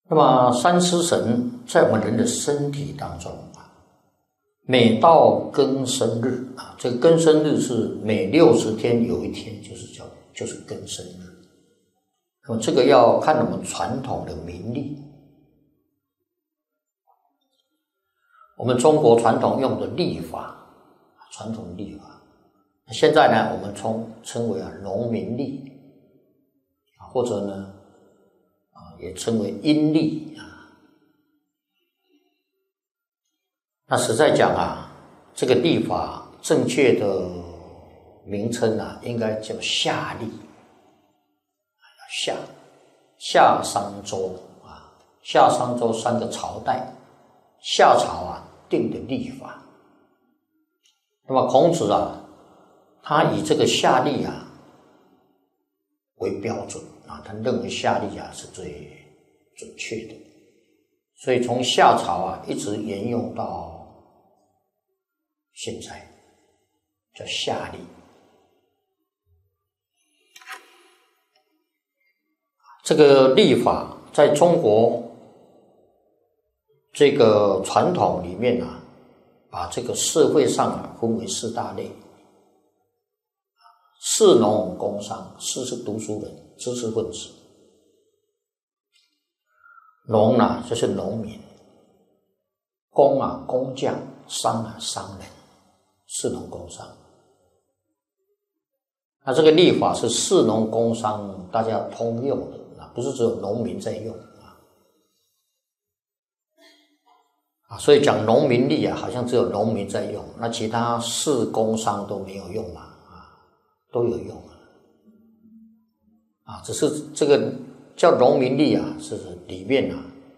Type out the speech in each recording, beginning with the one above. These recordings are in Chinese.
那么三尸神在我们人的身体当中每到庚申日这个庚申日是每60天有一天就是庚申日。那么这个要看我们传统的民历，我们中国传统用的历法，传统历法，现在呢我们称为农民历，或者呢也称为阴历那实在讲这个历法正确的名称应该叫夏历，夏商周夏商周3个朝代，夏朝定的历法。那么孔子他以这个夏历为标准他认为夏历是最准确的，所以从夏朝一直沿用到现在，叫夏历。这个历法在中国这个传统里面把这个社会上分为4大类，士农工商。士是读书人、知识分子，农就是农民，工工匠，商商人，士农工商。那这个历法是士农工商大家通用的，不是只有农民在用所以讲农民历好像只有农民在用，那其他士工商都没有用都有用只是这个叫农民历是里面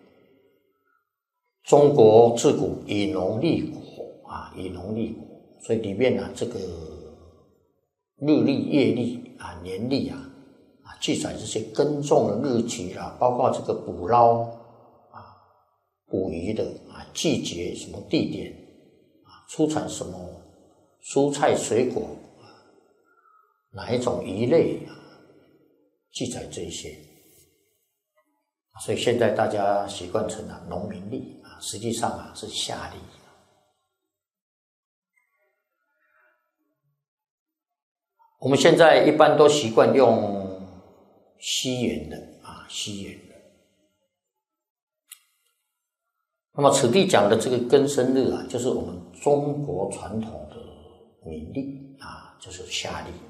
中国自古以农立国以农立国，所以里面这个日历、月历年历记载这些耕种的日期包括这个捕捞捕鱼的季节、什么地点出产什么蔬菜水果哪一种鱼类记载这些。所以现在大家习惯称农民历实际上是夏历。我们现在一般都习惯用西元的西元的。那么此地讲的这个庚申日就是我们中国传统的民历就是夏历。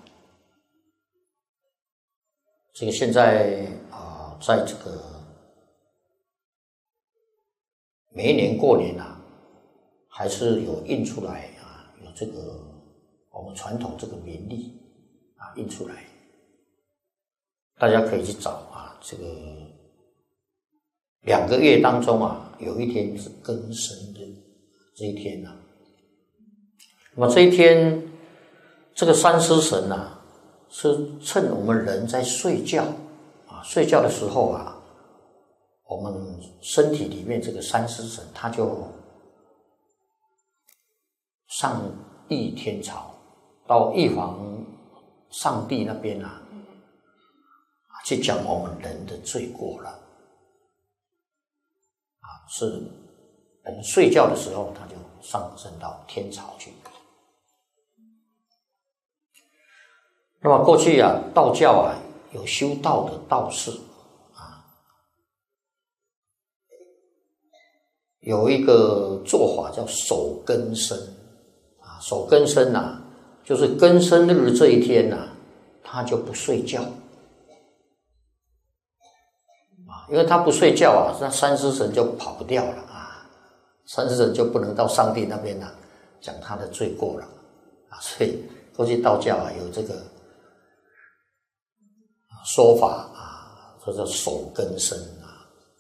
这个现在在这个每一年过年还是有印出来有这个我们传统这个民历印出来，大家可以去找这个2个月当中有一天是庚申日，这一天那么这一天这个三尸神是趁我们人在睡觉睡觉的时候我们身体里面这个三尸神他就上帝天朝，到玉皇上帝那边去讲我们人的罪过了是我们睡觉的时候他就上升到天朝去。那么过去道教有修道的道士有一个做法叫守庚申守庚申就是庚申日这一天他就不睡觉因为他不睡觉那三尸神就跑不掉了三尸神就不能到上帝那边讲他的罪过了所以过去道教有这个说法说叫守庚申